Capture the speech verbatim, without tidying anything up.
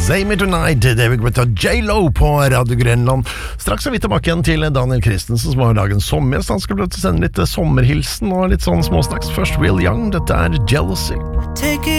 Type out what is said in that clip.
Zame Tonight, David Guetta, J-Lo på Radio Grenland. Straks er vi tilbake igjen til Daniel Christensen, som har dagens sommergjest. Han skal sende litt sommerhilsen og litt sånn småsnacks. Først Will Young, dette er Jealousy.